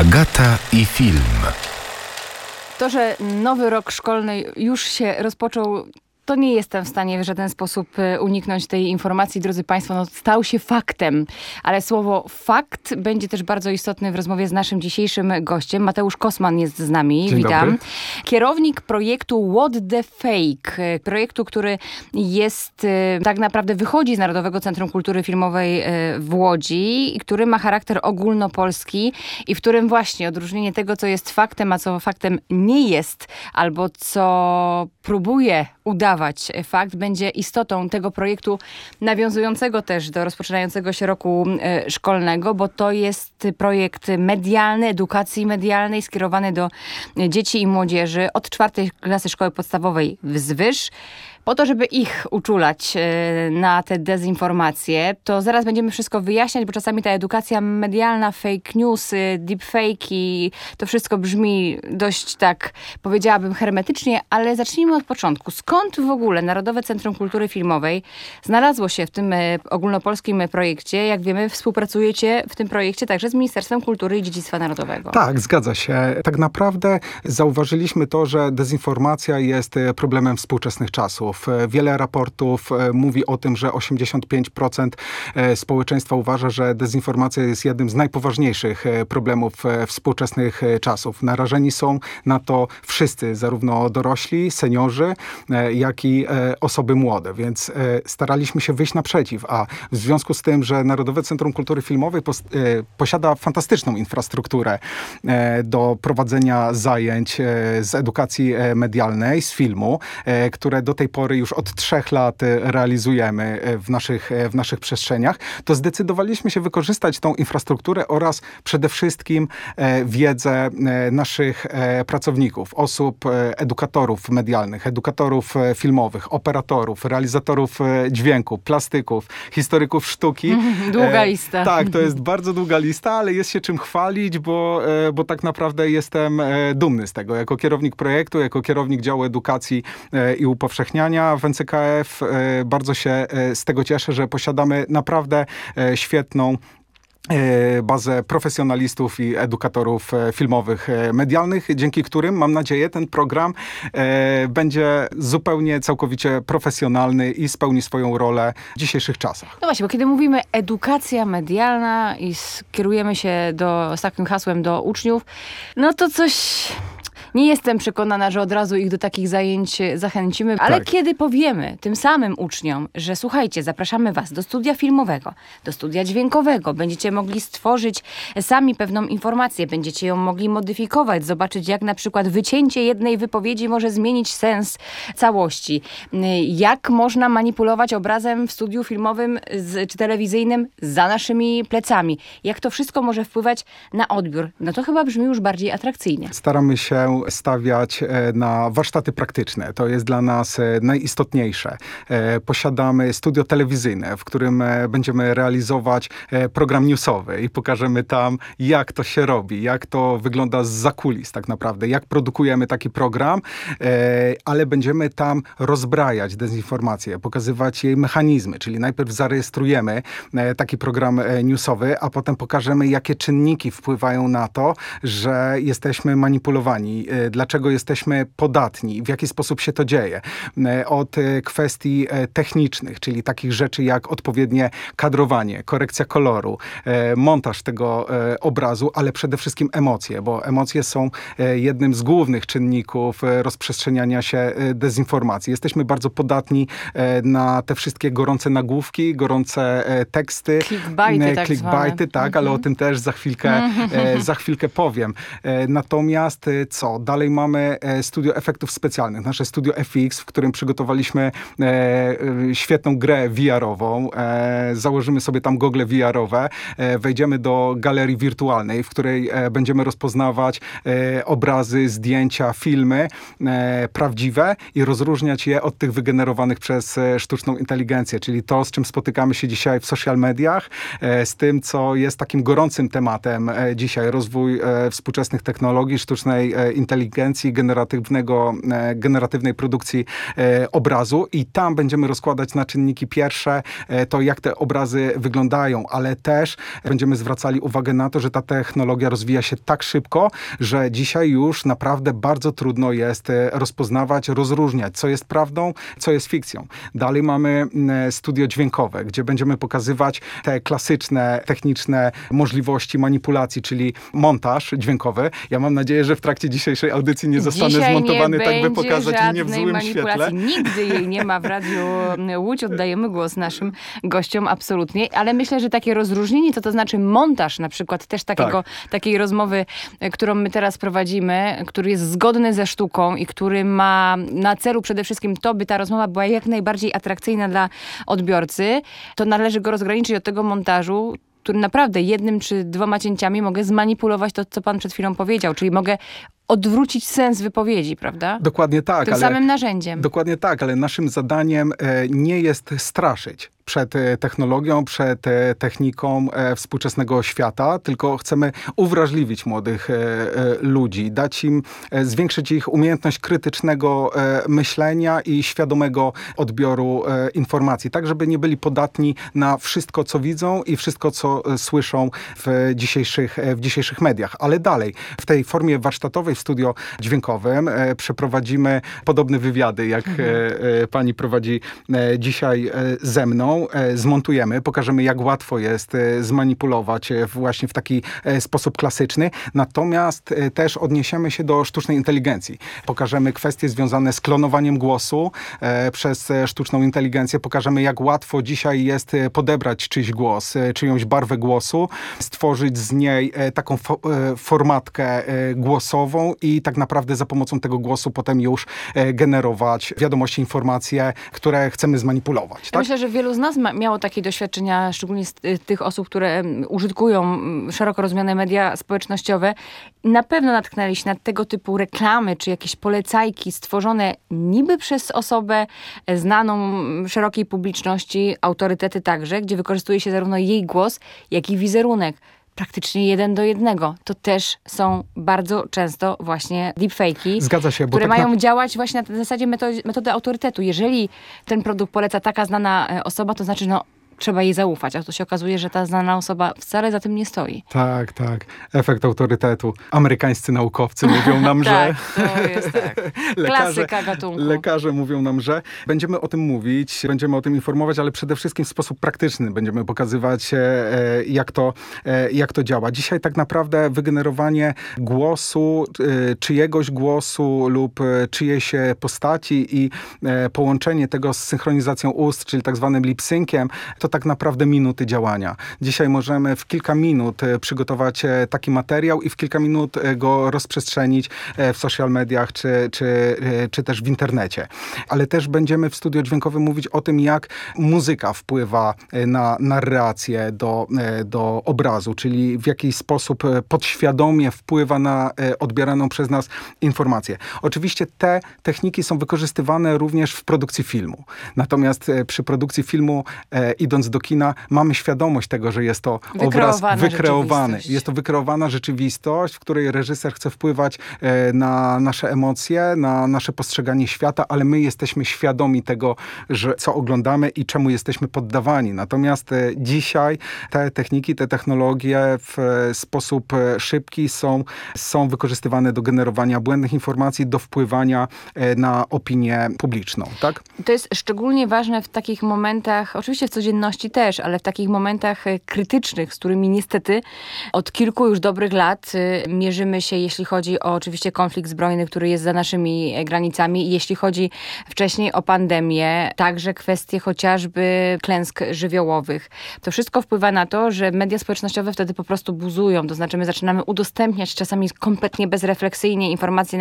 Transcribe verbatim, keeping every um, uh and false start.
Agata i film. To, że nowy rok szkolny już się rozpoczął, to nie jestem w stanie w żaden sposób uniknąć tej informacji, drodzy Państwo, no stał się faktem. Ale słowo fakt będzie też bardzo istotne w rozmowie z naszym dzisiejszym gościem. Mateusz Kosman jest z nami. Dzień Witam. Dobry. Kierownik projektu What the Fake. Projektu, który jest, tak naprawdę wychodzi z Narodowego Centrum Kultury Filmowej w Łodzi i który ma charakter ogólnopolski i w którym właśnie odróżnienie tego, co jest faktem, a co faktem nie jest, albo co próbuje udawać fakt, będzie istotą tego projektu nawiązującego też do rozpoczynającego się roku e, szkolnego, bo to jest projekt medialny, edukacji medialnej skierowany do dzieci i młodzieży od czwartej klasy szkoły podstawowej wzwyż. Po to, żeby ich uczulać na te dezinformacje, to zaraz będziemy wszystko wyjaśniać, bo czasami ta edukacja medialna, fake newsy, deepfake'i, to wszystko brzmi dość tak, powiedziałabym, hermetycznie, ale zacznijmy od początku. Skąd w ogóle Narodowe Centrum Kultury Filmowej znalazło się w tym ogólnopolskim projekcie? Jak wiemy, współpracujecie w tym projekcie także z Ministerstwem Kultury i Dziedzictwa Narodowego. Tak, zgadza się. Tak naprawdę zauważyliśmy to, że dezinformacja jest problemem współczesnych czasów. Wiele raportów mówi o tym, że osiemdziesiąt pięć procent społeczeństwa uważa, że dezinformacja jest jednym z najpoważniejszych problemów współczesnych czasów. Narażeni są na to wszyscy, zarówno dorośli, seniorzy, jak i osoby młode, więc staraliśmy się wyjść naprzeciw, a w związku z tym, że Narodowe Centrum Kultury Filmowej pos- posiada fantastyczną infrastrukturę do prowadzenia zajęć z edukacji medialnej, z filmu, które do tej pory już od trzech lat realizujemy w naszych, w naszych przestrzeniach, to zdecydowaliśmy się wykorzystać tą infrastrukturę oraz przede wszystkim wiedzę naszych pracowników, osób, edukatorów medialnych, edukatorów filmowych, operatorów, realizatorów dźwięku, plastyków, historyków sztuki. Długa lista. Tak, to jest bardzo długa lista, ale jest się czym chwalić, bo, bo tak naprawdę jestem dumny z tego. Jako kierownik projektu, jako kierownik działu edukacji i upowszechniania w N C K F bardzo się z tego cieszę, że posiadamy naprawdę świetną bazę profesjonalistów i edukatorów filmowych, medialnych, dzięki którym, mam nadzieję, ten program będzie zupełnie, całkowicie profesjonalny i spełni swoją rolę w dzisiejszych czasach. No właśnie, bo kiedy mówimy edukacja medialna i skierujemy się do, z takim hasłem do uczniów, no to coś... Nie jestem przekonana, że od razu ich do takich zajęć zachęcimy, ale tak. Kiedy powiemy tym samym uczniom, że słuchajcie, zapraszamy was do studia filmowego, do studia dźwiękowego, będziecie mogli stworzyć sami pewną informację, będziecie ją mogli modyfikować, zobaczyć jak na przykład wycięcie jednej wypowiedzi może zmienić sens całości. Jak można manipulować obrazem w studiu filmowym z, czy telewizyjnym za naszymi plecami. Jak to wszystko może wpływać na odbiór. No to chyba brzmi już bardziej atrakcyjnie. Staramy się stawiać na warsztaty praktyczne. To jest dla nas najistotniejsze. Posiadamy studio telewizyjne, w którym będziemy realizować program newsowy i pokażemy tam, jak to się robi, jak to wygląda zza kulis tak naprawdę, jak produkujemy taki program, ale będziemy tam rozbrajać dezinformację, pokazywać jej mechanizmy, czyli najpierw zarejestrujemy taki program newsowy, a potem pokażemy, jakie czynniki wpływają na to, że jesteśmy manipulowani, dlaczego jesteśmy podatni, w jaki sposób się to dzieje. Od kwestii technicznych, czyli takich rzeczy jak odpowiednie kadrowanie, korekcja koloru, montaż tego obrazu, ale przede wszystkim emocje, bo emocje są jednym z głównych czynników rozprzestrzeniania się dezinformacji. Jesteśmy bardzo podatni na te wszystkie gorące nagłówki, gorące teksty. Clickbaity tak Clickbaity, tak, mhm. ale o tym też za chwilkę, za chwilkę powiem. Natomiast co? Dalej mamy studio efektów specjalnych, nasze studio F X, w którym przygotowaliśmy e, świetną grę V R-ową. E, założymy sobie tam gogle V R-owe, e, wejdziemy do galerii wirtualnej, w której e, będziemy rozpoznawać e, obrazy, zdjęcia, filmy e, prawdziwe i rozróżniać je od tych wygenerowanych przez e, sztuczną inteligencję, czyli to, z czym spotykamy się dzisiaj w social mediach, e, z tym, co jest takim gorącym tematem e, dzisiaj, rozwój e, współczesnych technologii, sztucznej e, inteligencji, inteligencji, generatywnego, generatywnej produkcji obrazu i tam będziemy rozkładać na czynniki pierwsze to, jak te obrazy wyglądają, ale też będziemy zwracali uwagę na to, że ta technologia rozwija się tak szybko, że dzisiaj już naprawdę bardzo trudno jest rozpoznawać, rozróżniać, co jest prawdą, co jest fikcją. Dalej mamy studio dźwiękowe, gdzie będziemy pokazywać te klasyczne, techniczne możliwości manipulacji, czyli montaż dźwiękowy. Ja mam nadzieję, że w trakcie dzisiejszej audycji nie zostanę Dzisiaj zmontowany nie tak, by pokazać mnie w złym manipulacji. świetle. Nigdy jej nie ma w Radiu Łódź. Oddajemy głos naszym gościom absolutnie, ale myślę, że takie rozróżnienie, co to znaczy montaż na przykład też takiego, tak. takiej rozmowy, którą my teraz prowadzimy, który jest zgodny ze sztuką i który ma na celu przede wszystkim to, by ta rozmowa była jak najbardziej atrakcyjna dla odbiorcy, to należy go rozgraniczyć od tego montażu, który naprawdę jednym czy dwoma cięciami mogę zmanipulować to, co pan przed chwilą powiedział, czyli mogę odwrócić sens wypowiedzi, prawda? Dokładnie tak. Tym ale, samym narzędziem. Dokładnie tak, ale naszym zadaniem e, nie jest straszyć przed technologią, przed techniką współczesnego świata, tylko chcemy uwrażliwić młodych ludzi, dać im, zwiększyć ich umiejętność krytycznego myślenia i świadomego odbioru informacji, tak żeby nie byli podatni na wszystko, co widzą i wszystko, co słyszą w dzisiejszych, w dzisiejszych mediach. Ale dalej, w tej formie warsztatowej w studio dźwiękowym przeprowadzimy podobne wywiady, jak mhm. pani prowadzi dzisiaj ze mną. Zmontujemy, pokażemy, jak łatwo jest zmanipulować właśnie w taki sposób klasyczny. Natomiast też odniesiemy się do sztucznej inteligencji. Pokażemy kwestie związane z klonowaniem głosu przez sztuczną inteligencję. Pokażemy, jak łatwo dzisiaj jest podebrać czyjś głos, czyjąś barwę głosu, stworzyć z niej taką fo- formatkę głosową i tak naprawdę za pomocą tego głosu potem już generować wiadomości, informacje, które chcemy zmanipulować. Ja tak? myślę, że wielu z nas ma, miało takie doświadczenia, szczególnie z y, tych osób, które użytkują szeroko rozumiane media społecznościowe. Na pewno natknęli się na tego typu reklamy, czy jakieś polecajki stworzone niby przez osobę znaną szerokiej publiczności, autorytety także, gdzie wykorzystuje się zarówno jej głos, jak i wizerunek. Praktycznie jeden do jednego. To też są bardzo często właśnie deepfake'i, Zgadza się, bo które tak mają na... działać właśnie na zasadzie metody, metody autorytetu. Jeżeli ten produkt poleca taka znana osoba, to znaczy, no trzeba jej zaufać, a to się okazuje, że ta znana osoba wcale za tym nie stoi. Tak, tak. Efekt autorytetu. Amerykańscy naukowcy mówią nam, tak, że... to jest tak. lekarze, Klasyka gatunku. Lekarze mówią nam, że będziemy o tym mówić, będziemy o tym informować, ale przede wszystkim w sposób praktyczny. Będziemy pokazywać, e, jak, to, e, jak to działa. Dzisiaj tak naprawdę wygenerowanie głosu, e, czyjegoś głosu lub e, czyjejś postaci i e, połączenie tego z synchronizacją ust, czyli tak zwanym lip-synciem, to tak naprawdę minuty działania. Dzisiaj możemy w kilka minut przygotować taki materiał i w kilka minut go rozprzestrzenić w social mediach czy, czy, czy też w internecie. Ale też będziemy w studio dźwiękowym mówić o tym, jak muzyka wpływa na narrację do, do obrazu, czyli w jaki sposób podświadomie wpływa na odbieraną przez nas informację. Oczywiście te techniki są wykorzystywane również w produkcji filmu. Natomiast przy produkcji filmu idąc do kina, mamy świadomość tego, że jest to obraz wykreowany. Jest to wykreowana rzeczywistość, w której reżyser chce wpływać e, na nasze emocje, na nasze postrzeganie świata, ale my jesteśmy świadomi tego, że co oglądamy i czemu jesteśmy poddawani. Natomiast e, dzisiaj te techniki, te technologie w e, sposób e, szybki są, są wykorzystywane do generowania błędnych informacji, do wpływania e, na opinię publiczną. Tak? To jest szczególnie ważne w takich momentach, oczywiście w codzienności też, ale w takich momentach krytycznych, z którymi niestety od kilku już dobrych lat mierzymy się, jeśli chodzi o oczywiście konflikt zbrojny, który jest za naszymi granicami i jeśli chodzi wcześniej o pandemię, także kwestie chociażby klęsk żywiołowych. To wszystko wpływa na to, że media społecznościowe wtedy po prostu buzują, to znaczy my zaczynamy udostępniać czasami kompletnie bezrefleksyjnie informacje